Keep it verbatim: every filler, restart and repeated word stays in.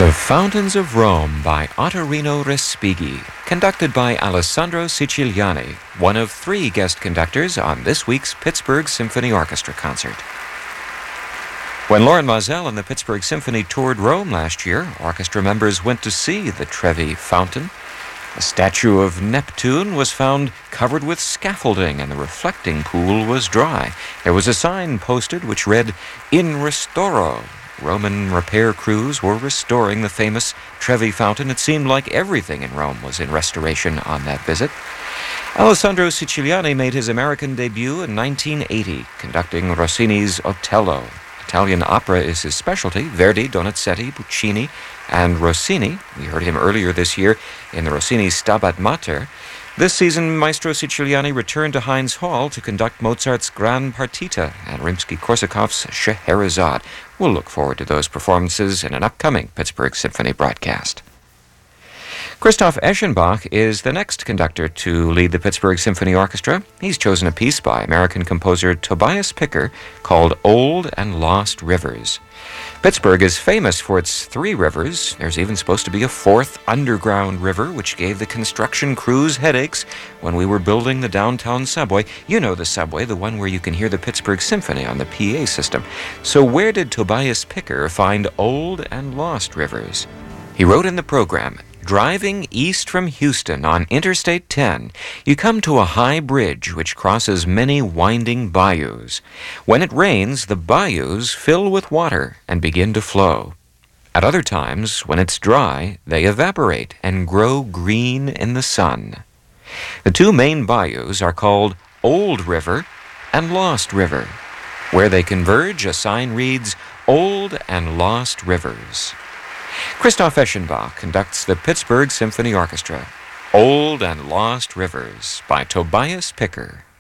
The Fountains of Rome by Ottorino Respighi, conducted by Alessandro Siciliani, one of three guest conductors on this week's Pittsburgh Symphony Orchestra concert. When Loren Maazel and the Pittsburgh Symphony toured Rome last year, orchestra members went to see the Trevi Fountain. A statue of Neptune was found covered with scaffolding, and the reflecting pool was dry. There was a sign posted which read, "In Restoro." Roman repair crews were restoring the famous Trevi Fountain. It seemed like everything in Rome was in restoration on that visit. Alessandro Siciliani made his American debut in nineteen eighty, conducting Rossini's Otello. Italian opera is his specialty. Verdi, Donizetti, Puccini, and Rossini. We heard him earlier this year in the Rossini Stabat Mater. This season, Maestro Siciliani returned to Heinz Hall to conduct Mozart's Gran Partita and Rimsky-Korsakov's Scheherazade. We'll look forward to those performances in an upcoming Pittsburgh Symphony broadcast. Christoph Eschenbach is the next conductor to lead the Pittsburgh Symphony Orchestra. He's chosen a piece by American composer Tobias Picker called Old and Lost Rivers. Pittsburgh is famous for its three rivers. There's even supposed to be a fourth underground river, which gave the construction crews headaches when we were building the downtown subway. You know the subway, the one where you can hear the Pittsburgh Symphony on the P A system. So where did Tobias Picker find old and lost rivers? He wrote in the program, "Driving east from Houston on Interstate ten, you come to a high bridge which crosses many winding bayous. When it rains, the bayous fill with water and begin to flow. At other times, when it's dry, they evaporate and grow green in the sun. The two main bayous are called Old River and Lost River. Where they converge, a sign reads, Old and Lost Rivers." Christoph Eschenbach conducts the Pittsburgh Symphony Orchestra, Old and Lost Rivers by Tobias Picker.